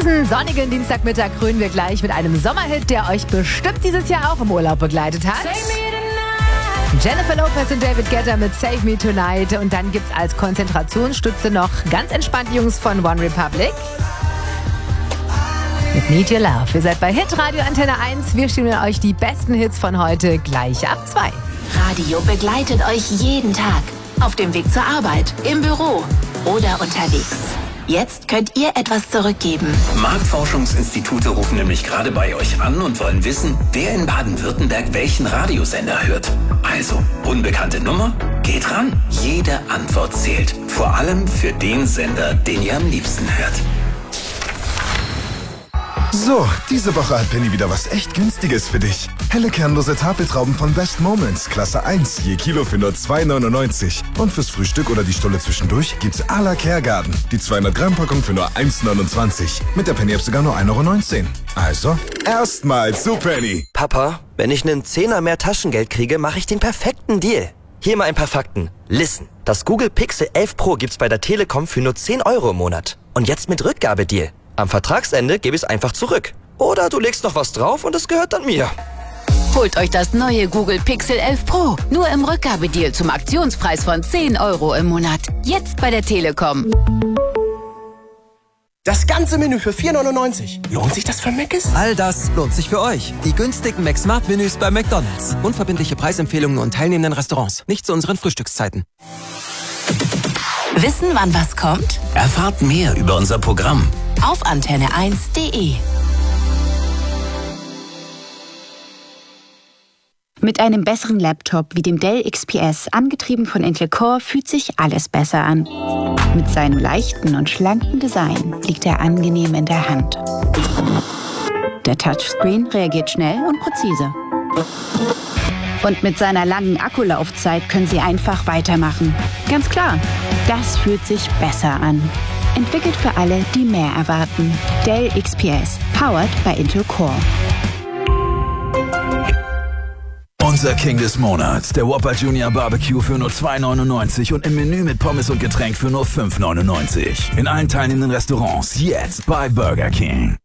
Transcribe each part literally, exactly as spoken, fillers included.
Diesen sonnigen Dienstagmittag krönen wir gleich mit einem Sommerhit, der euch bestimmt dieses Jahr auch im Urlaub begleitet hat. Jennifer Lopez und David Guetta mit Save Me Tonight. Und dann gibt's als Konzentrationsstütze noch ganz entspannt Jungs von One Republic mit Need Your Love. Ihr seid bei Hit Radio Antenne eins. Wir stellen euch die besten Hits von heute gleich ab zwei. Radio begleitet euch jeden Tag. Auf dem Weg zur Arbeit, im Büro oder unterwegs. Jetzt könnt ihr etwas zurückgeben. Marktforschungsinstitute rufen nämlich gerade bei euch an und wollen wissen, wer in Baden-Württemberg welchen Radiosender hört. Also, unbekannte Nummer? Geht ran. Jede Antwort zählt. Vor allem für den Sender, den ihr am liebsten hört. So, diese Woche hat Penny wieder was echt Günstiges für dich. Helle kernlose Tafeltrauben von Best Moments, Klasse eins, je Kilo für nur zwei neunundneunzig. Und fürs Frühstück oder die Stulle zwischendurch gibt's à la Kergarten. Die zweihundert Gramm Packung für nur eins neunundzwanzig. Mit der Penny-App sogar nur ein Euro neunzehn. Also, erstmal zu Penny. Papa, wenn ich einen Zehner mehr Taschengeld kriege, mache ich den perfekten Deal. Hier mal ein paar Fakten. Listen, das Google Pixel elf Pro gibt's bei der Telekom für nur zehn Euro im Monat. Und jetzt mit Rückgabedeal. Am Vertragsende gebe ich es einfach zurück. Oder du legst noch was drauf und es gehört dann mir. Holt euch das neue Google Pixel elf Pro. Nur im Rückgabedeal zum Aktionspreis von zehn Euro im Monat. Jetzt bei der Telekom. Das ganze Menü für vier neunundneunzig. Lohnt sich das für Mc's? All das lohnt sich für euch. Die günstigen McSmart-Menüs bei McDonald's. Unverbindliche Preisempfehlungen und teilnehmenden Restaurants. Nicht zu unseren Frühstückszeiten. Wissen, wann was kommt? Erfahrt mehr über unser Programm auf antenne eins punkt de. Mit einem besseren Laptop wie dem Dell X P S, angetrieben von Intel Core, fühlt sich alles besser an. Mit seinem leichten und schlanken Design liegt er angenehm in der Hand. Der Touchscreen reagiert schnell und präzise. Und mit seiner langen Akkulaufzeit können Sie einfach weitermachen. Ganz klar, das fühlt sich besser an. Entwickelt für alle, die mehr erwarten. Dell X P S, powered by Intel Core. Unser King des Monats, der Whopper Junior Barbecue für nur zwei neunundneunzig und im Menü mit Pommes und Getränk für nur fünf neunundneunzig. In allen teilnehmenden Restaurants jetzt bei Burger King.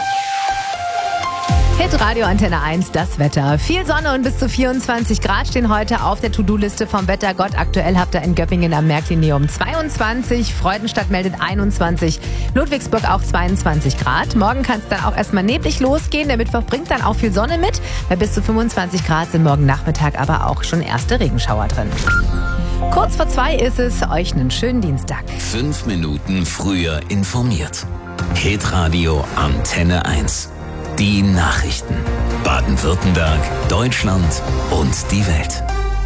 Hit Radio Antenne eins, das Wetter. Viel Sonne und bis zu vierundzwanzig Grad stehen heute auf der To-Do-Liste vom Wettergott. Aktuell habt ihr in Göppingen am Märklinium zweiundzwanzig, Freudenstadt meldet einundzwanzig, Ludwigsburg auch zweiundzwanzig Grad. Morgen kann es dann auch erstmal neblig losgehen. Der Mittwoch bringt dann auch viel Sonne mit. Bei bis zu fünfundzwanzig Grad sind morgen Nachmittag aber auch schon erste Regenschauer drin. Kurz vor zwei ist es. Euch einen schönen Dienstag. Fünf Minuten früher informiert. Hit Radio Antenne eins. Die Nachrichten. Baden-Württemberg, Deutschland und die Welt.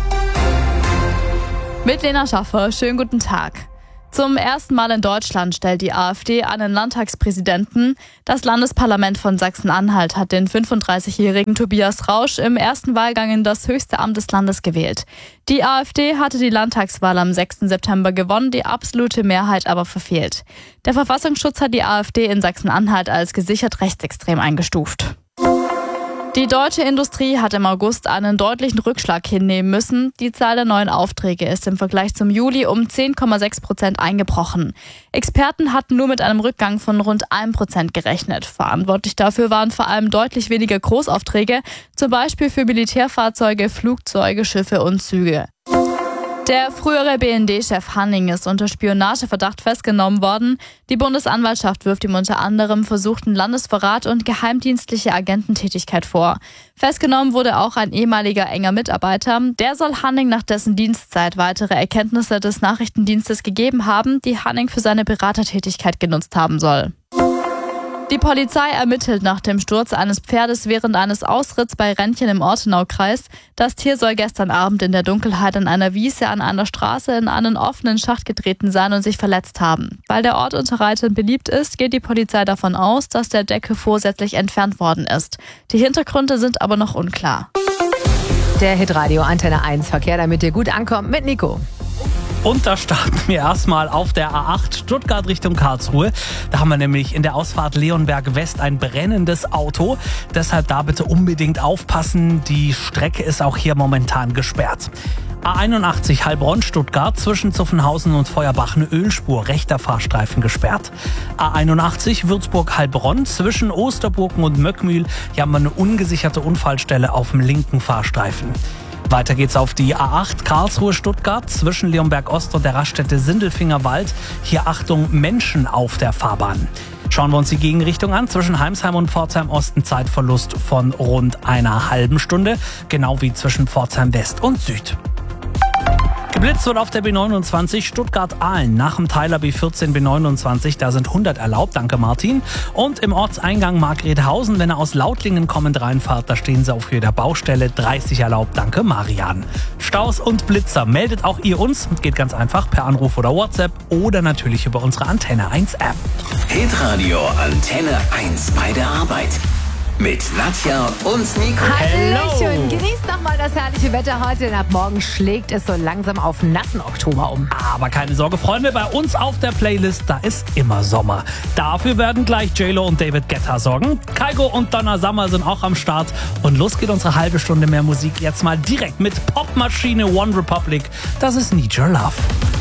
Mit Lena Schaffer, schönen guten Tag. Zum ersten Mal in Deutschland stellt die AfD einen Landtagspräsidenten. Das Landesparlament von Sachsen-Anhalt hat den fünfunddreißigjährigen Tobias Rausch im ersten Wahlgang in das höchste Amt des Landes gewählt. Die AfD hatte die Landtagswahl am sechsten September gewonnen, die absolute Mehrheit aber verfehlt. Der Verfassungsschutz hat die AfD in Sachsen-Anhalt als gesichert rechtsextrem eingestuft. Die deutsche Industrie hat im August einen deutlichen Rückschlag hinnehmen müssen. Die Zahl der neuen Aufträge ist im Vergleich zum Juli um zehn Komma sechs Prozent eingebrochen. Experten hatten nur mit einem Rückgang von rund einem Prozent gerechnet. Verantwortlich dafür waren vor allem deutlich weniger Großaufträge, zum Beispiel für Militärfahrzeuge, Flugzeuge, Schiffe und Züge. Der frühere B N D-Chef Hanning ist unter Spionageverdacht festgenommen worden. Die Bundesanwaltschaft wirft ihm unter anderem versuchten Landesverrat und geheimdienstliche Agententätigkeit vor. Festgenommen wurde auch ein ehemaliger enger Mitarbeiter. Der soll Hanning nach dessen Dienstzeit weitere Erkenntnisse des Nachrichtendienstes gegeben haben, die Hanning für seine Beratertätigkeit genutzt haben soll. Die Polizei ermittelt nach dem Sturz eines Pferdes während eines Ausritts bei Rentchen im Ortenaukreis. Das Tier soll gestern Abend in der Dunkelheit an einer Wiese an einer Straße in einen offenen Schacht getreten sein und sich verletzt haben. Weil der Ort unter Reitern beliebt ist, geht die Polizei davon aus, dass der Deckel vorsätzlich entfernt worden ist. Die Hintergründe sind aber noch unklar. Der Hitradio Antenne eins Verkehr, damit ihr gut ankommt, mit Nico. Und da starten wir erstmal auf der A acht Stuttgart Richtung Karlsruhe. Da haben wir nämlich in der Ausfahrt Leonberg West ein brennendes Auto. Deshalb da bitte unbedingt aufpassen. Die Strecke ist auch hier momentan gesperrt. A einundachtzig Heilbronn-Stuttgart zwischen Zuffenhausen und Feuerbach eine Ölspur, rechter Fahrstreifen gesperrt. A einundachtzig Würzburg-Heilbronn zwischen Osterburgen und Möckmühl, hier haben wir eine ungesicherte Unfallstelle auf dem linken Fahrstreifen. Weiter geht's auf die A acht Karlsruhe-Stuttgart zwischen Leonberg-Ost und der Raststätte Sindelfingerwald. Hier Achtung, Menschen auf der Fahrbahn. Schauen wir uns die Gegenrichtung an. Zwischen Heimsheim und Pforzheim-Osten Zeitverlust von rund einer halben Stunde. Genau wie zwischen Pforzheim-West und Süd. Geblitzt wird auf der B neunundzwanzig Stuttgart-Ahlen nach dem Teiler B vierzehn B neunundzwanzig. Da sind hundert erlaubt, danke Martin. Und im Ortseingang Margrethausen, wenn er aus Lautlingen kommend reinfahrt, da stehen sie auf jeder Baustelle, dreißig erlaubt, danke Marian. Staus und Blitzer, meldet auch ihr uns. Geht ganz einfach per Anruf oder WhatsApp oder natürlich über unsere Antenne eins App. Hitradio Antenne eins bei der Arbeit. Mit Nadja und Nico. Hallöchen, genießt nochmal das herrliche Wetter heute, denn ab morgen schlägt es so langsam auf nassen Oktober um. Aber keine Sorge, Freunde, bei uns auf der Playlist, da ist immer Sommer. Dafür werden gleich J-Lo und David Guetta sorgen. Kygo und Donna Summer sind auch am Start. Und los geht unsere halbe Stunde mehr Musik jetzt mal direkt mit Popmaschine One Republic. Das ist Need Your Love.